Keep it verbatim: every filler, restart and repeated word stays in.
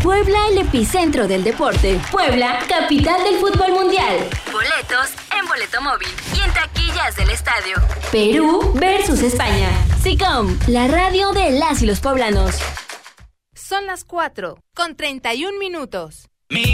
Puebla, el epicentro del deporte. Puebla, capital del fútbol mundial. Boletos en Boleto Móvil y en taquillas del estadio. Perú versus España. SICOM, la radio de las y los poblanos. Son las cuatro, con treinta y un minutos.